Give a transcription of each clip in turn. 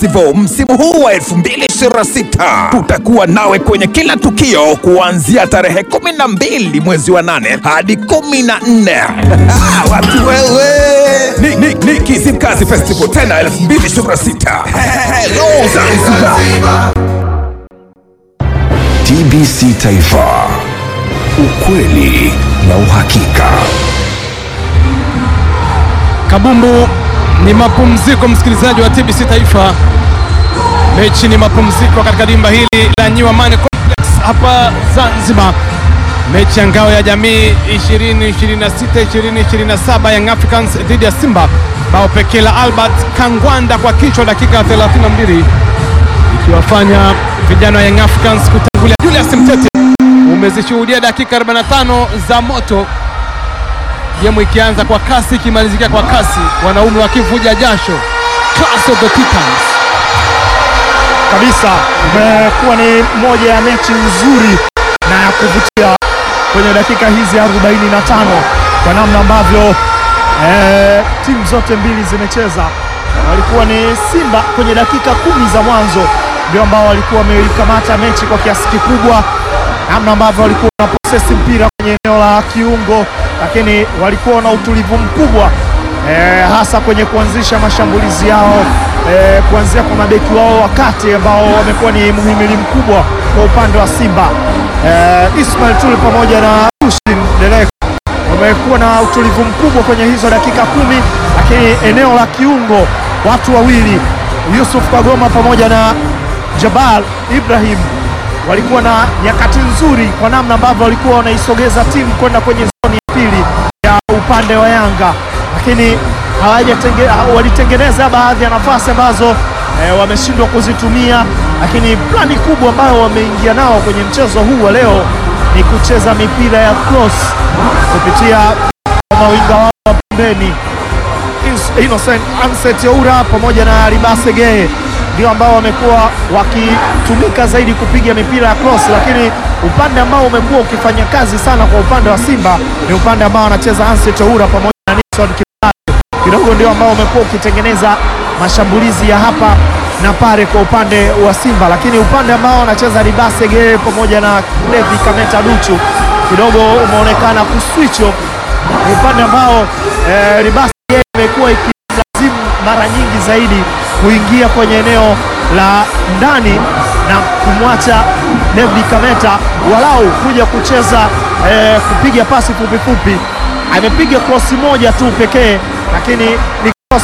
Msimu huu wa 2026 tutakuwa nawe kwenye kila tukio kuanzia tarehe 12 mwezi wa 8 hadi 14. Watu wewe ni Kizimkazi Festival tena 2026. Hello Zanzibar. TBC Taifa, ukweli na uhakika. Kabumbu ni mapumziko, msikilizaji wa TBC Taifa. Mechi ni mapumziko katika dimba hili la New Amani Complex hapa Zanzibar. Mechi ya ngao ya jamii 2026-2027 Young Africans dhidi ya Simba. Bao pekee la Albert Kangwanda kwa kichwa dakika 32 ikiwafanya vijana wa Young Africans kutangulia. Julius Mtete umezishuhudia dakika 45 za moto, gemu ikianza kwa kasi ikimalizikia kwa kasi, wanaume wakivuja jasho. Class of the Titans kabisa. Imekuwa ni moja ya mechi nzuri na ya kuvutia kwenye dakika hizi 45 kwa namna ambavyo timu zote mbili zimecheza. Walikuwa ni Simba kwenye dakika 10 za mwanzo ndio ambao walikuwa wameikamata mechi kwa kiasi kikubwa, namna ambavyo walikuwa na possess mpira kwenye eneo la kiungo, lakini walikuwa na utulivu mkubwa hasa kwenye kuanzisha mashambulizi yao, kuanzia kwa mabeki wao wakati ambao wamekuwa ni muhimili mkubwa kwa upande wa Simba. Ismail Tuli pamoja na Rushin Delek wamekuwa na utulivu mkubwa kwenye hizo dakika 10, lakini eneo la kiungo watu wawili Yusuf Kagoma pamoja na Jabal Ibrahim walikuwa na nyakati nzuri kwa namna ambavyo walikuwa wanaisogeza timu kwenda kwenye zoni ya pili ya upande wa Yanga, lakini walitengeneza baadhi ya nafasi ambazo wameshindwa kuzitumia, lakini plani kubwa ambayo wameingia nao kwenye mchezo huu wa leo ni kucheza mipira ya cross kupitia mawinga wao wa pembeni Innocent Anset Yaura pamoja na Libase Geye ndio ambao wamekuwa wakitumika zaidi kupiga mipira ya cross, lakini upande ambao umekuwa ukifanya kazi sana kwa upande wa Simba ni upande ambao anacheza Anset Yaura pamoja na Nixon kidogo ndio ambao umekuwa ukitengeneza mashambulizi ya hapa na pale kwa upande wa Simba, lakini upande ambao anacheza Libase Geye pamoja na Levi Kameta Duchu kidogo umeonekana kuswicho. Ni upande ambao Libase Geye imekuwa ikilazimu mara nyingi zaidi kuingia kwenye eneo la ndani na kumwacha Levi Kameta walau kuja kucheza kupiga pasi fupi fupi. Amepiga cross moja tu pekee, lakini ni cross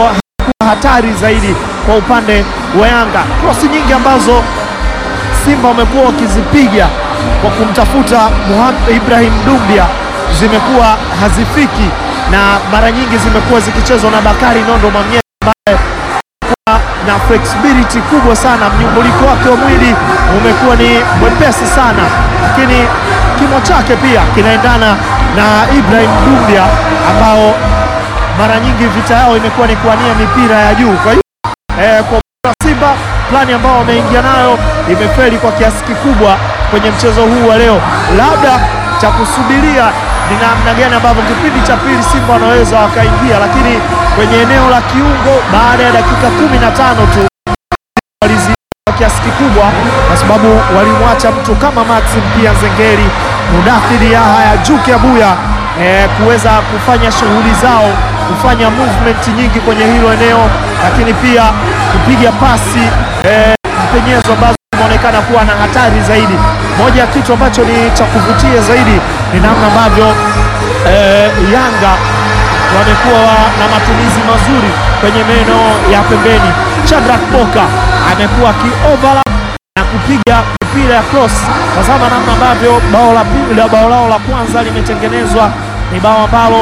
hatari zaidi kwa upande wa Yanga. Cross nyingi ambazo Simba wamekuwa wakizipiga kwa kumtafuta Mohamed Ibrahim Dumbia zimekuwa hazifiki, na mara nyingi zimekuwa zikichezwa na Bakari Nondo Mamie ambaye na flexibility kubwa sana. Mnyumbuliko wake wa mwili umekuwa ni mwepesi sana, lakini kimo chake pia kinaendana na Ibrahim Dumbia ambao mara nyingi vita yao imekuwa ni kuania mipira ya juu. Kwa hiyo kwa Simba plani ambao wameingia nayo imefeli kwa kiasi kikubwa kwenye mchezo huu wa leo. Labda cha kusubiria ni namna gani ambavyo kipindi cha pili Simba wanaweza wakaingia, lakini kwenye eneo la kiungo baada ya dakika 15 tu walizi kwa kiasi kikubwa, kwa sababu walimwacha mtu kama Maxim pia Zengeri, Mudathiri Yahya, Juke Abuya kuweza kufanya shughuli zao, kufanya movement nyingi kwenye hilo eneo, lakini pia kupiga pasi mpenyezo ambazo inaonekana kuwa na hatari zaidi. Moja ya kitu ambacho ni cha kuvutia zaidi ni namna ambavyo Yanga wamekuwa na matumizi mazuri kwenye maeneo ya pembeni. Shadrack Boka amekuwa ki-overlap na kupiga mipira ya cross. Tazama namna ambavyo bao lao la kwanza limetengenezwa, ni bao ambalo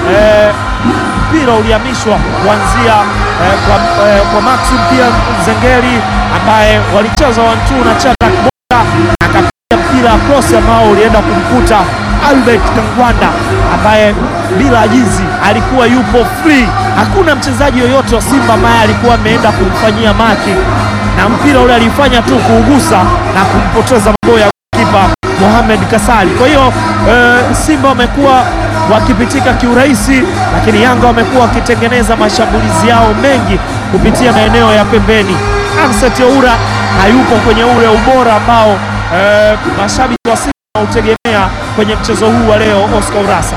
mpira ulihamishwa kuanzia kwa Maxim pia Zengeri ambaye walicheza 1-2 na Shadrack Boka akapiga mpira cross ambao ulienda kumkuta Albert Kangwanda ambaye bila ajizi alikuwa yupo free. Hakuna mchezaji yoyote wa Simba ambaye alikuwa ameenda kumfanyia maki, na mpira ule alifanya tu kuugusa na kumpoteza mabao ya kipa Mohamed Kasali. Kwa hiyo Simba wamekuwa wakipitika kiurahisi, lakini Yanga wamekuwa wakitengeneza mashambulizi yao mengi kupitia maeneo ya pembeni. Anset Oura hayupo kwenye ule ubora ambao mashabiki wa Simba wanautegemea kwenye mchezo huu wa leo. Oscar Urasa.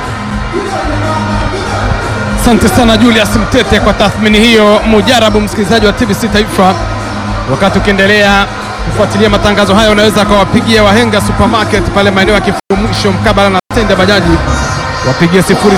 Asante sana Julius Mtete kwa tathmini hiyo mujarabu. Msikilizaji wa TBC Taifa, wakati ukiendelea kufuatilia matangazo haya, unaweza kuwapigia Wahenga Supermarket pale maeneo ya Kifungu Mwisho mkabala na stendi ya bajaji, wapigie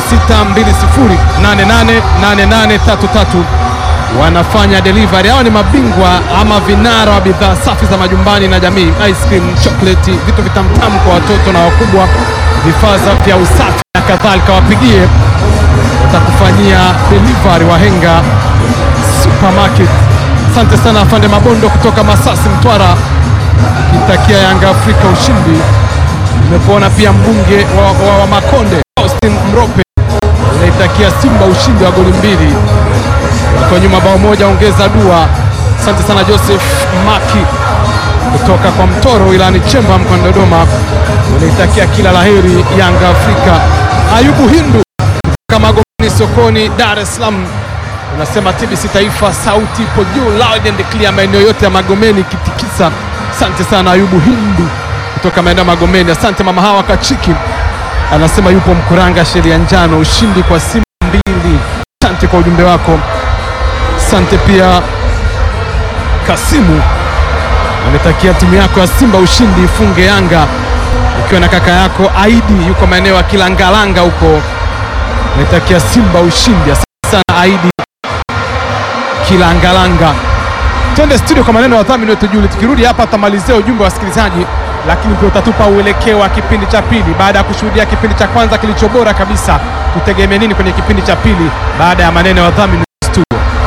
0620888833. wanafanya delivery. Hao ni mabingwa ama vinara wa bidhaa safi za majumbani na jamii, ice cream, chocolate, vitu vitamtamu kwa watoto na wakubwa, vifaa vya usafi na kadhalika. Wapigie, watakufanyia delivery Wahenga Supermarket. Asante sana afande Mabondo kutoka Masasi Mtwara, kitakia Yanga Afrika ushindi. Nimekuona pia mbunge wa Makonde Austin Mrope anaitakia Simba ushindi wa goli 2 kwa nyuma bao moja, ongeza dua. Asante sana Joseph Maki kutoka kwa Mtoro Ilani Chemba mkoani Dodoma, anaitakia kila laheri Yanga Afrika. Ayubu Hindu kama Magomeni sokoni Dar es Salaam unasema TBC Taifa sauti ipo juu, loud and clear maeneo yote ya Magomeni kitikisa. Asante sana Ayubu Hindu kutoka maeneo ya Magomeni. Asante mama Hawa Kachiki anasema yupo Mkuranga sheria njano, ushindi kwa Simba 2. Asante kwa ujumbe wako. Asante pia Kasimu ametakia timu yako ya Simba ushindi, ifunge Yanga, ukiwa na kaka yako Aidi yuko maeneo ya Kilangalanga huko, ametakia Simba ushindi. Asante sana Aidi Kilangalanga. Twende studio kwa maneno ya dhamini wetu Julie. Tukirudi hapa tutamalizia ujumbe wa wasikilizaji, lakini pia utatupa uelekeo wa kipindi cha pili. Baada ya kushuhudia kipindi cha kwanza kilicho bora kabisa, tutegemea nini kwenye kipindi cha pili baada ya maneno ya dhamini studio?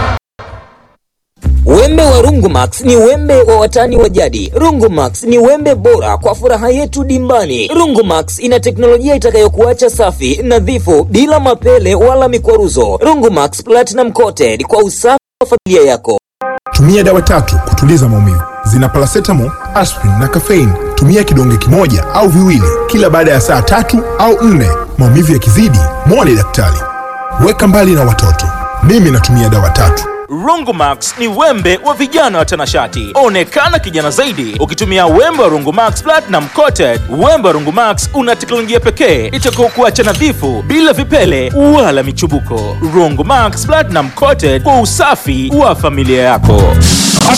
Wembe wa Rungumax ni wembe wa watani wa jadi. Rungumax ni wembe bora kwa furaha yetu dimbani. Rungumax ina teknolojia itakayokuacha safi, nadhifu, bila mapele wala mikwaruzo. Rungumax Platinum Coated kwa usafi wa familia yako. Tumia dawa 3 kutuliza maumivu. Zina paracetamol, aspirin na caffeine. Tumia kidonge kimoja au viwili kila baada ya saa 3 au 4. Maumivu yakizidi, muone daktari. Weka mbali na watoto. Mimi natumia dawa 3. Rungumax ni wembe wa vijana watanashati. Onekana kijana zaidi ukitumia wembe wa Rungumax Platinum Coated. Wembe wa Rungumax una teknolojia pekee itakayokuacha nadhifu bila vipele wala michubuko. Rungumax Platinum Coated kwa usafi wa familia yako.